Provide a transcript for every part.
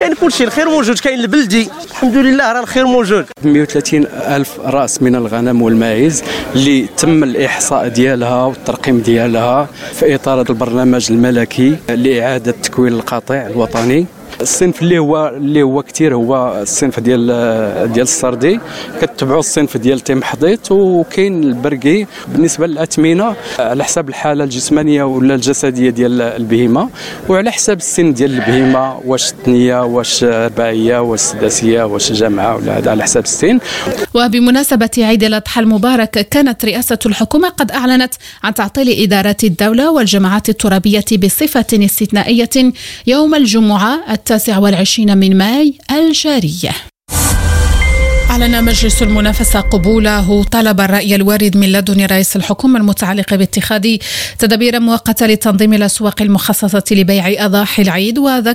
كاين كلشي، الخير موجود، كاين البلدي الحمد لله راه الخير موجود. 130 ألف رأس من الغنم والماعز اللي تم الإحصاء ديالها والترقيم ديالها في إطار البرنامج الملكي لإعادة تكوين القطيع الوطني. الصنف اللي هو كثير هو الصنف ديال السردي، كتبعوا الصنف ديال تيمحضيط، وكاين البرقي. بالنسبه للاثمنه على حساب الحاله الجسمانيه ولا الجسديه ديال البهيمه، وعلى حساب السن ديال البهيمه، واش الثنيه واش الرباعيه واش السداسيه واش الجامعه، ولا هذا على حساب السن. وبمناسبه عيد الاضحى المبارك، كانت رئاسه الحكومه قد اعلنت عن تعطيل ادارات الدوله والجماعات الترابيه بصفه استثنائيه يوم الجمعه 29 من ماي الجارية. أعلن مجلس المنافسة قبوله طلب الرأي الوارد من لدن رئيس الحكومة المتعلق باتخاذ تدابير مؤقتة لتنظيم الأسواق المخصصة لبيع أضاحي العيد.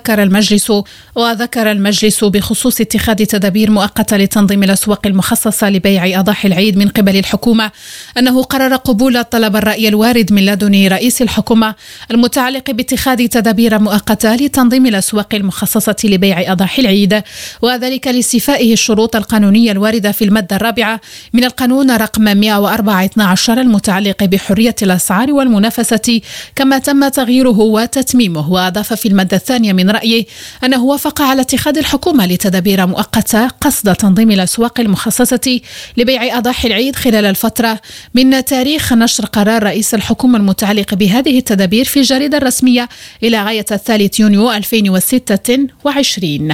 وذكر المجلس بخصوص اتخاذ تدابير مؤقتة لتنظيم الأسواق المخصصة لبيع أضاحي العيد من قبل الحكومة أنه قرر قبول طلب الرأي الوارد من لدن رئيس الحكومة المتعلق باتخاذ تدابير مؤقتة لتنظيم الأسواق المخصصة لبيع أضاحي العيد، وذلك لاستيفائه الشروط القانونية الواردة في المادة الرابعة من القانون رقم 104/12 المتعلق بحرية الأسعار والمنافسة، كما تم تغييره وتتميمه. وأضاف في المادة الثانية من رأيه أنه وافق على اتخاذ الحكومة لتدابير مؤقتة قصد تنظيم الأسواق المخصصة لبيع أضاحي العيد خلال الفترة من تاريخ نشر قرار رئيس الحكومة المتعلق بهذه التدابير في الجريدة الرسمية إلى غاية 3 يونيو 2026.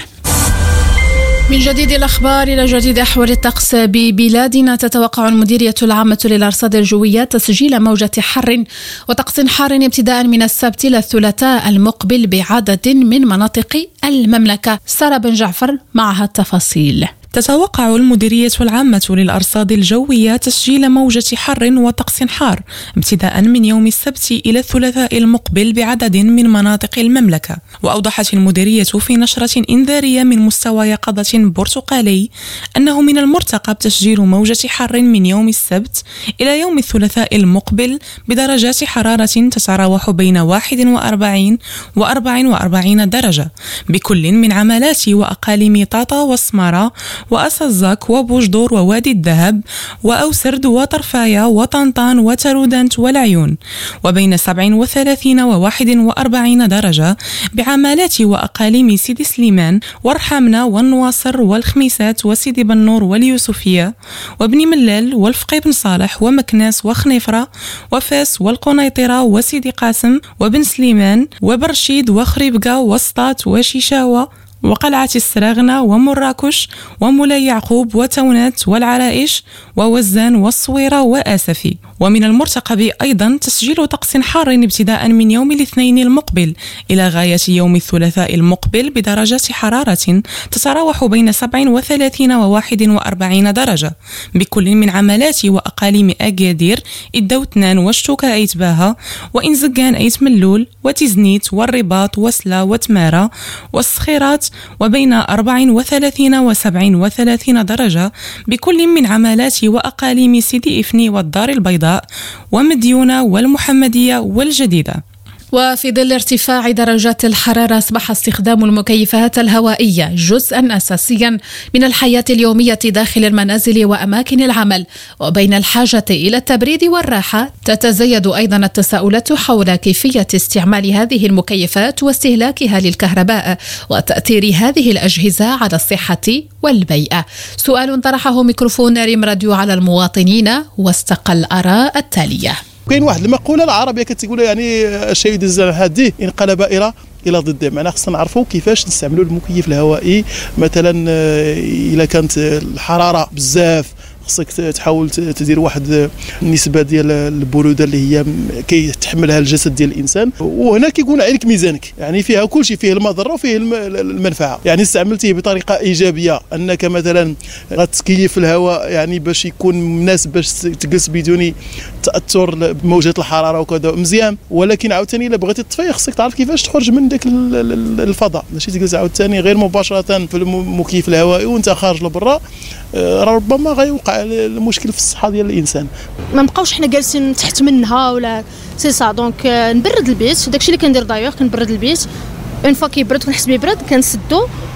من جديد الأخبار إلى جديد أحوال الطقس ببلادنا. تتوقع المديرية العامة للأرصاد الجوية تسجيل موجة حر وطقس حار ابتداء من السبت إلى الثلاثاء المقبل بعدد من مناطق المملكة. سارة بن جعفر معها التفاصيل. تتوقع المديرية العامة للأرصاد الجوية تسجيل موجة حر وطقس حار ابتداء من يوم السبت إلى الثلاثاء المقبل بعدد من مناطق المملكة. وأوضحت المديرية في نشرة إنذارية من مستوى يقظة برتقالي أنه من المرتقب تسجيل موجة حر من يوم السبت إلى يوم الثلاثاء المقبل بدرجات حرارة تتراوح بين 41 و 44 درجة بكل من عمالات وأقاليم طاطا وسمارة وأسزاك وبوجدور ووادي الذهب وأوسرد وطرفايا وطنطان وترودنت والعيون، وبين 37 و 41 درجة بعمالات وأقاليم سيدي سليمان ورحمنا والنواصر والخميسات وسيدي بنور واليوسفية وابن ملال والفقي بن صالح ومكناس وخنيفرة وفاس والقنيطرة وسيدي قاسم وبن سليمان وبرشيد وخريبقة وسطات وشيشاوة وقلعة السراغنة ومراكش ومولاي يعقوب وتونات والعرائش ووزان والصويرة وآسفي. ومن المرتقب أيضا تسجيل طقس حار ابتداء من يوم الاثنين المقبل إلى غاية يوم الثلاثاء المقبل بدرجات حرارة تتراوح بين 37 و 41 درجة بكل من عمالات وأقاليم أكادير الدوتنان وشتوكا أيت باها وإنزقان أيت ملول وتزنيت والرباط وسلا وتمارة والسخيرات وبين 34 و 37 درجة بكل من عمالات وأقاليم سيدي إفني والدار البيضاء ومديونة والمحمدية والجديدة. وفي ظل ارتفاع درجات الحرارة أصبح استخدام المكيفات الهوائية جزءا أساسيا من الحياة اليومية داخل المنازل وأماكن العمل. وبين الحاجة إلى التبريد والراحة تتزايد أيضا التساؤلات حول كيفية استعمال هذه المكيفات واستهلاكها للكهرباء وتأثير هذه الأجهزة على الصحة والبيئة. سؤال طرحه ميكروفون ريم راديو على المواطنين واستقى الآراء التالية. كاين واحد المقوله العربيه كتقول يعني الشيء يدز هذه انقلب الى ضده، معناها خصنا نعرفوا كيفاش نستعملوا المكيف الهوائي. مثلا الا كانت الحراره بزاف خصك تحاول تدير واحد النسبه ديال البروده اللي هي كيتحملها الجسد ديال الانسان، وهنا كيكون عليك ميزانك، يعني فيها كل شيء، فيه المضره وفيه المنفعه. يعني استعملتيه بطريقه ايجابيه انك مثلا غتكيف الهواء يعني باش يكون مناسب باش تجلس بدون تاثر بموجات الحراره وكذا مزيان، ولكن عاوتاني الا بغيتي تطفي خصك تعرف كيفاش تخرج من داك الفضاء، ماشي تجلس عاوتاني غير مباشره في المكيف الهوائي وانت خارج لبرا، ربما غيوقع المشكل في الصحه ديال الانسان. ما نبقاوش حنا جالسين تحت منها ولا سي سا. دونك نبرد البيت، داكشي اللي كندير دايوغ، كنبرد البيت اون فوا كيبرد كنحس بيبرد كنسدو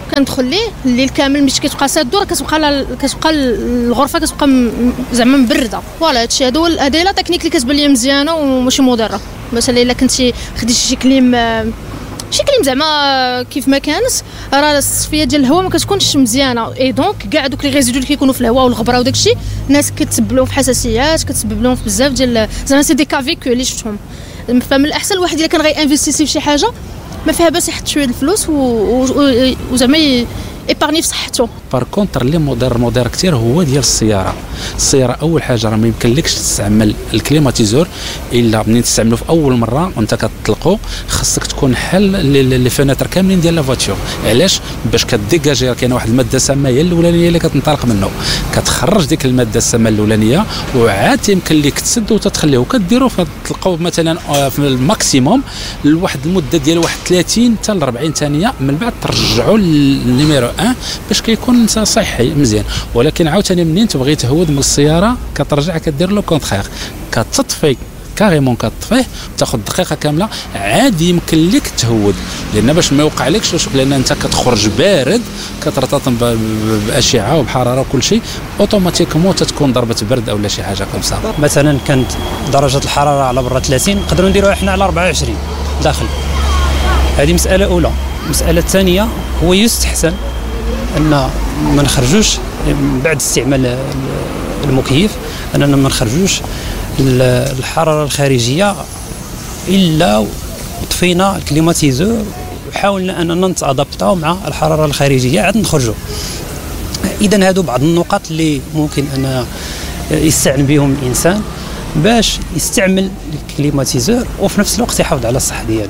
كندخل ليه الليل كامل ملي كتبقى سادو راه كتبقى الغرفه كتبقى زعما مبرده. فوالا هادشي هادي لا تكنيك اللي كتبان ليا مزيانه وماشي مضره. مثلا الا كنتي خديتي شي كليم زعما كيف ما كانت راه الصفيه ديال الهواء ما كتكونش مزيانه، اي دونك كاع دوك لي ريزيدو اللي كيكونوا في الهواء والغبره وداكشي الناس كتسبب لهم في حساسيات، كتسبب لهم في بزاف ديال زعما سي دي كافيك اللي شفتهم. فمن الاحسن الواحد الا كان غينفيستيسي في شي حاجه ما فيها باس يحط شويه الفلوس وزعما ايبارني في صحته. بار كونتر اللي مضر كثير هو ديال السياره اول حاجه راه ما يمكنلكش تستعمل الكليماتيزور الا منين تستعملو في اول مره وانت كتطلقو. خاصك تكون حل لي فيناتر كاملين ديال لا فواتور. علاش؟ باش كديكاجي كاينه واحد الماده السامه هي الاولانيه اللي كتنطلق منه، كتخرج ديك الماده السامه الاولانيه وعاد يمكن لك تسد وتتخليه وكديروا تلقاو مثلا في الماكسيموم لواحد المده ديال 30 حتى ل 40 ثانيه، من بعد ترجعوا للنيميرو باش كيكون صحي مزيان. ولكن عاوتاني منين تبغي تهود من السياره كترجع كدير لو كونترير، كتطفي كاريمون كتطفيه تاخذ دقيقه كامله عاد يمكن لك تهود. لان باش ما يوقع لكش لان انت كتخرج بارد كترتطم باشعه وبحراره وكل شيء اوتوماتيكمون تتكون ضربه برد او شي حاجه كمسا. مثلا كانت درجه الحراره على برا 30 نقدروا نديروها حنا على 24 داخل. هذه مساله اولى. المساله الثانيه هو يستحسن ان ما نخرجوش بعد استعمال المكيف، اننا ما نخرجوش الحراره الخارجيه الا طفينا الكليماتيزور وحاولنا اننا نتادابطاو مع الحراره الخارجيه عاد نخرجوا. اذا هادو بعض النقاط اللي ممكن ان يستعن بهم الانسان باش يستعمل الكليماتيزور وفي نفس الوقت يحافظ على الصحه ديالو.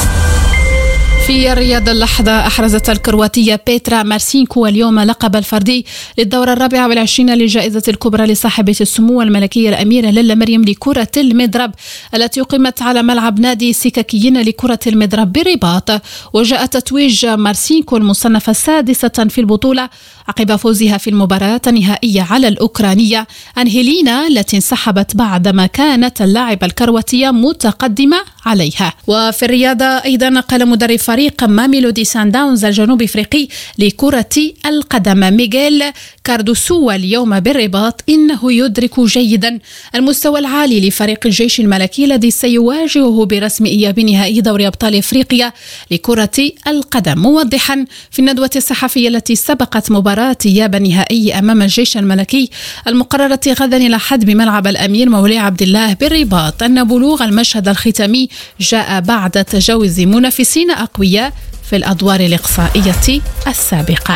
في الرياضة اللحظة أحرزت الكرواتية بيترا مارسينكو اليوم اللقب الفردي للدورة 24 للجائزة الكبرى لصاحبة السمو الملكية الأميرة للا مريم لكرة المضرب التي أقيمت على ملعب نادي سككيين لكرة المضرب بالرباط. وجاء تتويج مارسينكو المصنفة السادسة في البطولة عقب فوزها في المباراة النهائية على الأوكرانية أنهيلينا التي انسحبت بعدما كانت اللاعبة الكرواتية متقدمة عليها. وفي الرياضة أيضا قال مدرب فريق ماميلودي سان داونز الجنوب افريقي لكرة القدم ميغيل كاردوسو اليوم بالرباط انه يدرك جيدا المستوى العالي لفريق الجيش الملكي الذي سيواجهه برسم اياب نهائي دوري ابطال افريقيا لكرة القدم، موضحا في الندوة الصحفية التي سبقت مباراة اياب النهائي امام الجيش الملكي المقررة غدا الى حد بملعب الامير مولاي عبد الله بالرباط ان بلوغ المشهد الختامي جاء بعد تجاوز منافسين أقوياء في الأدوار الإقصائية السابقة.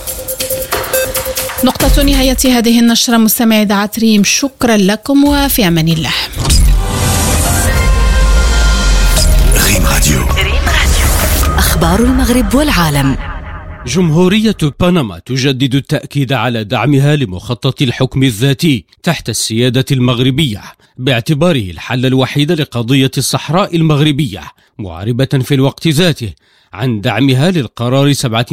نقطة نهاية هذه النشرة مستمعي دعات ريم، شكرا لكم وفي أمان الله. ريم راديو أخبار المغرب والعالم. جمهورية بنما تجدد التأكيد على دعمها لمخطط الحكم الذاتي تحت السيادة المغربية باعتباره الحل الوحيد لقضية الصحراء المغربية، معربة في الوقت ذاته عن دعمها للقرار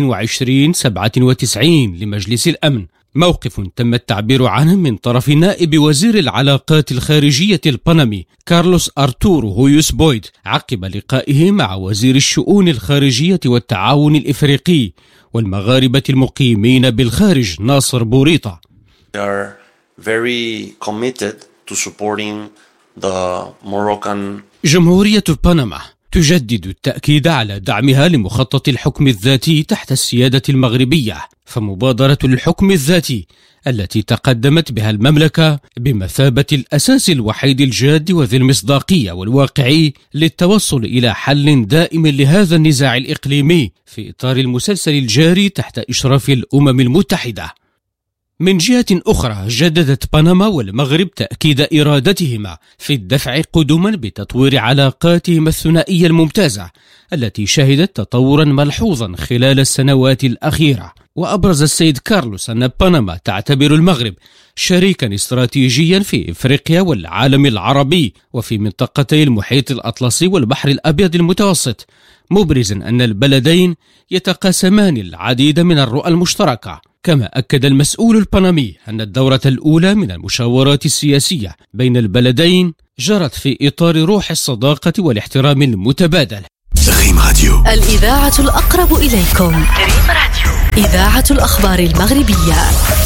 2797 لمجلس الأمن، موقف تم التعبير عنه من طرف نائب وزير العلاقات الخارجية البنمي كارلوس أرتورو هويوس بويد عقب لقائه مع وزير الشؤون الخارجية والتعاون الإفريقي والمغاربة المقيمين بالخارج ناصر بوريطة. They are very committed to supporting the Moroccan. جمهورية بنما تجدد التأكيد على دعمها لمخطط الحكم الذاتي تحت السيادة المغربية، فمبادرة الحكم الذاتي التي تقدمت بها المملكة بمثابة الأساس الوحيد الجاد وذي المصداقية والواقعي للتوصل إلى حل دائم لهذا النزاع الإقليمي في إطار المسلسل الجاري تحت إشراف الأمم المتحدة. من جهة أخرى جددت بنما والمغرب تأكيد إرادتهما في الدفع قدما بتطوير علاقاتهما الثنائية الممتازة التي شهدت تطورا ملحوظا خلال السنوات الأخيرة. وأبرز السيد كارلوس أن بنما تعتبر المغرب شريكا استراتيجيا في إفريقيا والعالم العربي وفي منطقتي المحيط الأطلسي والبحر الأبيض المتوسط، مبرزا أن البلدين يتقاسمان العديد من الرؤى المشتركة. كما أكد المسؤول البنمي أن الدورة الأولى من المشاورات السياسية بين البلدين جرت في إطار روح الصداقة والاحترام المتبادل، ريم راديو، الإذاعة الأقرب إليكم. ريم راديو، إذاعة الأخبار المغربية.